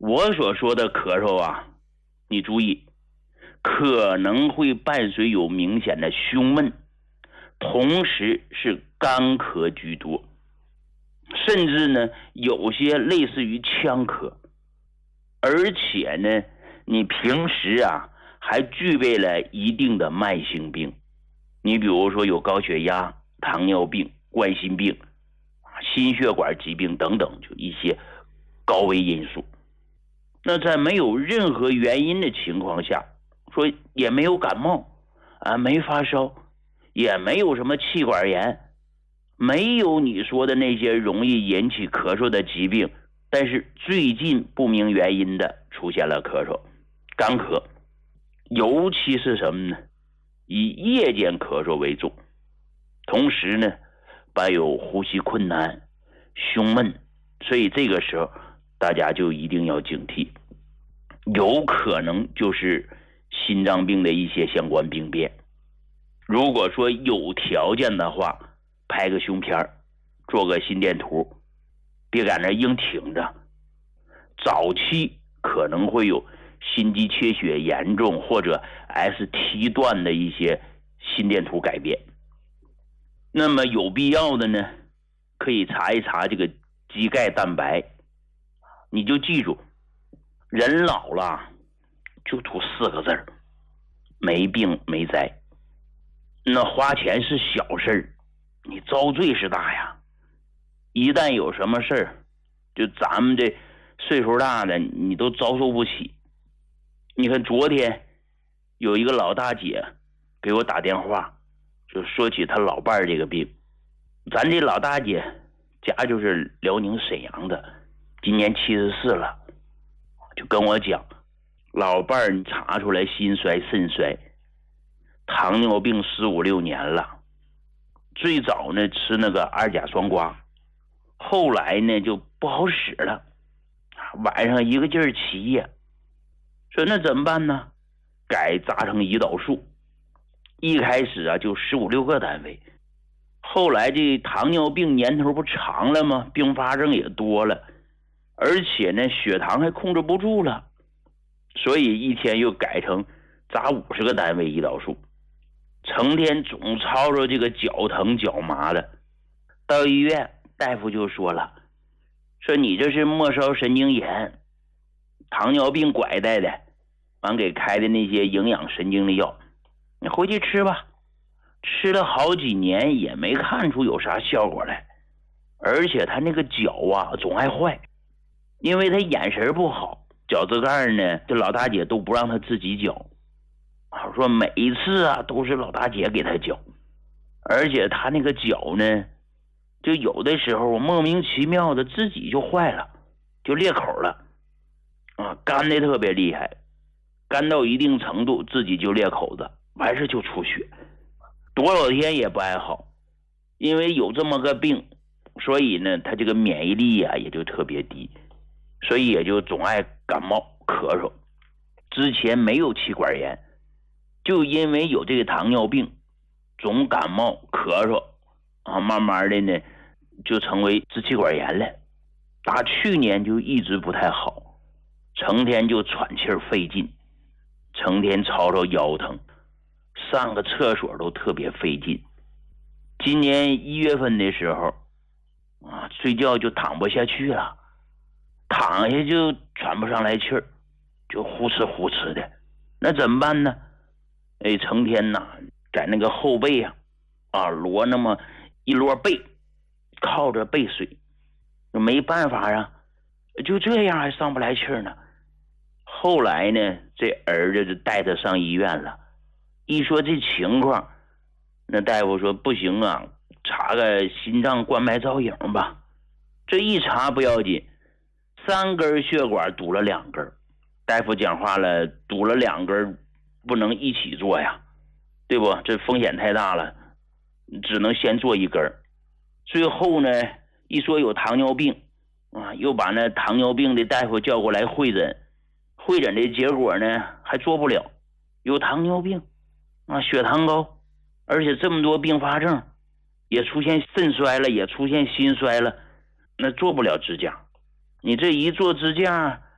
我所说的咳嗽啊，你注意，可能会伴随有明显的胸闷，同时是干咳居多，甚至呢有些类似于呛咳，而且呢你平时啊还具备了一定的慢性病，你比如说有高血压、糖尿病、冠心病、心血管疾病等等，就一些高危因素。那在没有任何原因的情况下，说也没有感冒啊，没发烧，也没有什么气管炎，没有你说的那些容易引起咳嗽的疾病，但是最近不明原因的出现了咳嗽、干咳，尤其是什么呢？以夜间咳嗽为重，同时呢伴有呼吸困难、胸闷，所以这个时候大家就一定要警惕，有可能就是心脏病的一些相关病变。如果说有条件的话，拍个胸片，做个心电图，别在那硬挺着，早期可能会有心肌缺血严重或者 ST 段的一些心电图改变。那么有必要的呢，可以查一查这个肌钙蛋白。你就记住，人老了就图4个字，没病没灾。那花钱是小事，你遭罪是大呀。一旦有什么事儿，就咱们这岁数大的你都遭受不起。你看昨天有一个老大姐给我打电话，就说起她老伴儿这个病。咱这老大姐家就是辽宁沈阳的，今年74了，就跟我讲，老伴儿查出来心衰肾衰，糖尿病15、16年了。最早呢吃那个2甲双胍，后来呢就不好使了，晚上一个劲儿起夜。说那怎么办呢？改扎成胰岛素。一开始啊就15、16个单位，后来这糖尿病年头不长了吗？并发症也多了，而且呢血糖还控制不住了，所以一天又改成扎50个单位胰岛素，成天总吵着这个脚疼脚麻的。到医院大夫就说了，说你这是末梢神经炎，糖尿病拐带的，完给开的那些营养神经的药，你回去吃吧。吃了好几年也没看出有啥效果来，而且他那个脚啊总爱坏，因为他眼神不好，脚趾盖呢这老大姐都不让他自己搅，说每一次啊都是老大姐给他搅，而且他那个脚呢就有的时候莫名其妙的自己就坏了，就裂口了啊，干的特别厉害，干到一定程度自己就裂口子，完事就出血，多少天也不爱好。因为有这么个病，所以呢他这个免疫力啊也就特别低，所以也就总爱感冒咳嗽。之前没有气管炎，就因为有这个糖尿病总感冒咳嗽啊，慢慢的呢就成为支气管炎了。打去年就一直不太好，成天就喘气费劲，成天吵吵腰疼，上个厕所都特别费劲。今年1月份的时候啊，睡觉就躺不下去了，躺下就喘不上来气儿，就呼哧呼哧的。那怎么办呢？成天呐在那个后背摞那么一摞被，靠着背睡，没办法啊，就这样还上不来气儿呢。后来呢这儿子就带他上医院了，一说这情况，那大夫说不行啊，查个心脏冠脉造影吧。这一查不要紧，3根血管堵了2根。大夫讲话了，堵了2根不能一起做呀，对不？这风险太大了，只能先做1根。最后呢一说有糖尿病啊，又把那糖尿病的大夫叫过来会诊，会诊的结果呢还做不了，有糖尿病啊，血糖高，而且这么多并发症，也出现肾衰了，也出现心衰了，那做不了支架。你这一做支架，